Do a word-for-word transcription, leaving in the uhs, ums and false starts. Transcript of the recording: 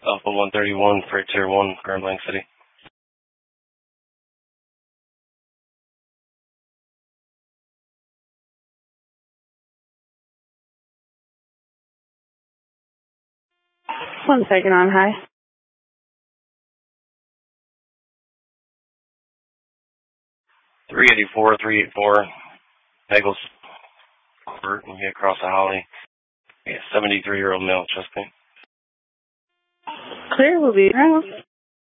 Alpha one thirty-one, Freight Tier one, Grand Blanc City. One second on high. three eighty-four, three eighty-four, Eagles, Court, and get across the Holly. Yeah, seventy-three-year-old male, chest pain. Clear will be around.